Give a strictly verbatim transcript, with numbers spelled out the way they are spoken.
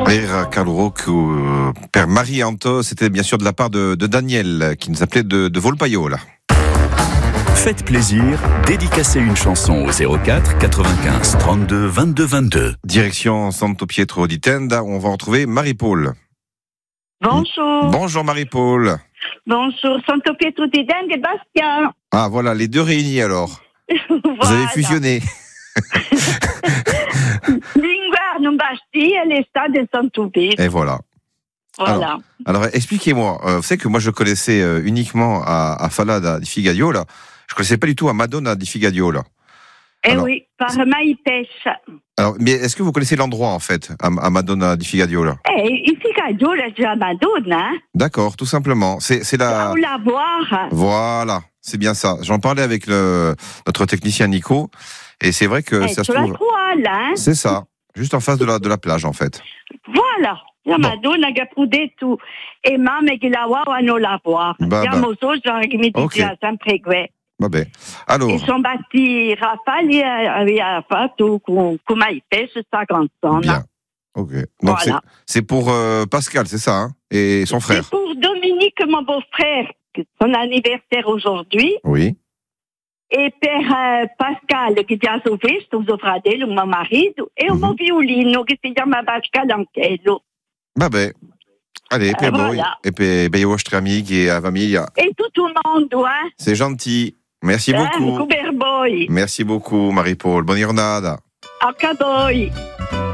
Era Caluro, euh, Père Marie-Anto, c'était bien sûr de la part de, de Daniel, qui nous appelait de, de Volpaio, là. Faites plaisir, dédicacez une chanson au zéro quatre quatre-vingt-quinze trente-deux vingt-deux vingt-deux. Direction Santo Pietro di Tenda, où on va retrouver Marie-Paul. Bonjour. Bonjour Marie-Paul. Bonjour, Santo Pietro di Tenda et Bastia. Ah voilà, les deux réunis alors. Voilà. Vous avez fusionné. Lingua non Bastia e l'État de Santo Pietro. Et voilà. Voilà. Alors, alors expliquez-moi, euh, vous savez que moi je connaissais euh, uniquement à, à Falada di Figadiola, je connaissais pas du tout à Madonna di Figadiola. Eh alors, oui, par Maïpes. Alors, mais est-ce que vous connaissez l'endroit en fait, à, à Madonna di Figadiola? Eh, il Figadiola, c'est la Madonna. Hein? D'accord, tout simplement. C'est, c'est la. Là où la voir. Voilà, c'est bien ça. J'en parlais avec le, notre technicien Nico, et c'est vrai que Eh, ça se tu la trouve. crois, là. Hein? C'est ça, juste en face de la, de la plage en fait. Voilà. La Bon. Madonna che ha detto e mamma che la vogliono la voir. Bah, Siamo solo che mi Ok. dice sempre questo. Vabbè. Alors, Ils sont bâtis, Raffaele aveva fatto con, con Maïpes, sta canzone. bien. Ok. Donc Voilà. c'est, c'est pour euh, Pascal, c'est ça, hein, et son frère. C'est pour Dominique, mon beau-frère, que son anniversaire aujourd'hui. Oui. E per uh, Pascal, che già so visto, suo fratello, mio marito, e un Mhm. violino che si chiama Pascal Anchello. Vabbè. Allez, per voi voilà. e per per i vostri amici e la famiglia. Et tout le monde, hein? C'est gentil. Merci Eh, beaucoup. super boy. Merci beaucoup, Marie-Paul. Bonne giornata. A voi.